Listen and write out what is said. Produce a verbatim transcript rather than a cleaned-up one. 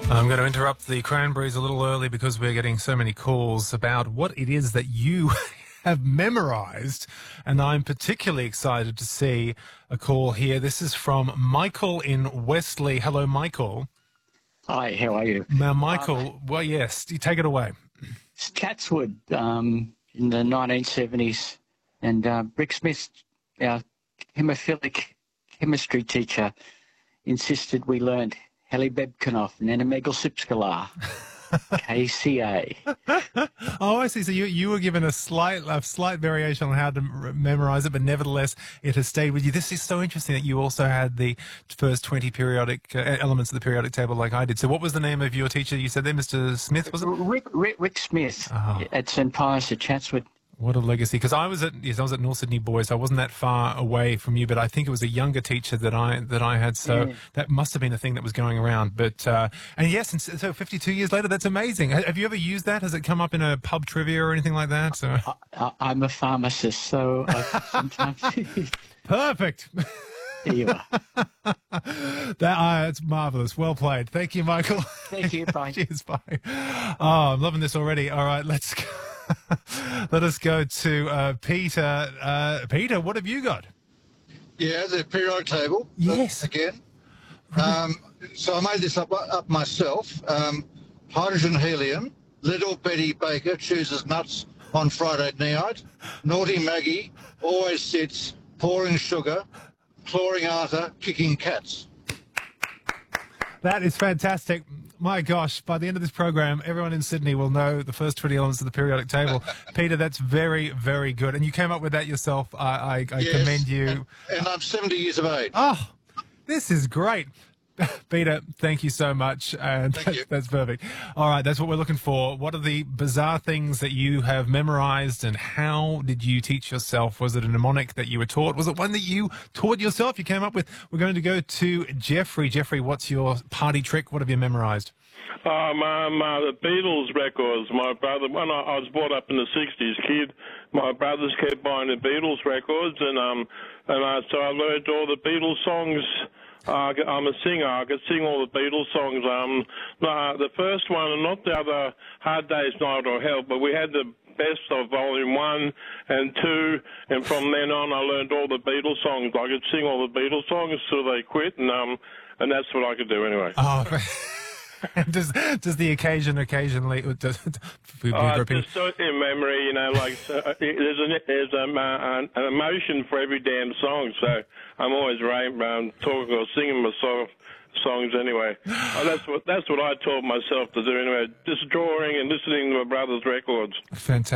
I'm going to interrupt the Cranberries a little early because we're getting so many calls about what it is that you have memorized, and I'm particularly excited to see a call here. This is from Michael in Wesley. Hello, Michael. Hi, how are you? Now, Um, Michael, well, yes, you take it away. it's Chatswood um, in the nineteen seventies, and uh, Brick Smith, our hemophilic chemistry teacher, insisted we learned Helibebkanov and Enemegalsipskalar, K C A. Oh, I see. So you you were given a slight a slight variation on how to m- memorize it, but nevertheless, it has stayed with you. This is so interesting that you also had the first twenty periodic uh, elements of the periodic table, like I did. So, what was the name of your teacher? You said there, Mister Smith, was it? Rick, Rick, Rick Smith Oh. at Saint Pius at Chatswood. What a legacy! Because I was at yes, I was at North Sydney Boys. So I wasn't that far away from you, but I think it was a younger teacher that I that I had. So Yeah. that must have been the thing that was going around. But uh, and yes, and so fifty-two years later, that's amazing. Ha- Have you ever used that? Has it come up in a pub trivia or anything like that? So I, I, I'm a pharmacist, so I sometimes. perfect. There you are. That uh, it's marvelous. Well played. Thank you, Michael. Thank you. Bye. Cheers. Bye. Oh, I'm loving this already. All right, let's go. Let us go to uh, Peter. Uh, Peter, what have you got? Yeah, the periodic table. Yes. Again. Um, so I made this up up myself. Um, hydrogen helium. Little Betty Baker chooses nuts on Friday night. Naughty Maggie always sits pouring sugar. Clawing Arthur, kicking cats. That is fantastic. My gosh, by the end of this program, everyone in Sydney will know the first twenty elements of the periodic table. Peter, that's very, very good. And you came up with that yourself. I, I, I Yes, commend you. And, and I'm seventy years of age. Oh, this is great. Peter, thank you so much. And Thank that's, you. that's perfect. All right, that's what we're looking for. What are the bizarre things that you have memorized, and how did you teach yourself? Was it a mnemonic that you were taught? Was it one that you taught yourself, you came up with? We're going to go to Jeffrey. Jeffrey, what's your party trick? What have you memorized? Um, um, uh, the Beatles records. My brother, when I, I was brought up in the sixties, kid, my brothers kept buying the Beatles records, and um, and I, so I learned all the Beatles songs. Uh, I'm a singer. I could sing all the Beatles songs. Um, uh, the first one, and not the other, Hard Day's Night or Help, but we had the best of Volume One and Two, and from then on, I learned all the Beatles songs. I could sing all the Beatles songs till they quit, and um, and that's what I could do anyway. Oh, does does the occasion occasionally does, we Uh, repeat? just uh, in memory, you know, like uh, there's an there's um, uh, an an emotion for every damn song. So I'm always right, um, talking or singing my song, songs anyway. Uh, that's what that's what I taught myself to do anyway. Just drawing and listening to my brother's records. Fantastic.